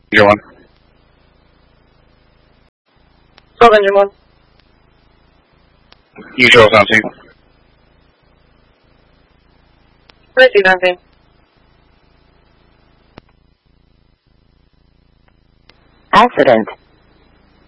Engine 1. 12 Engine 1. Usual 17. Receive 19. Accident.